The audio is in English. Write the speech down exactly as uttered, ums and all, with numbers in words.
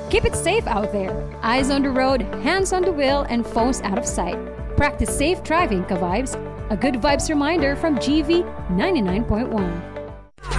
Keep it safe out there. Eyes on the road, hands on the wheel, and phones out of sight. Practice safe driving, ka-vibes. A good vibes reminder from G V ninety-nine point one.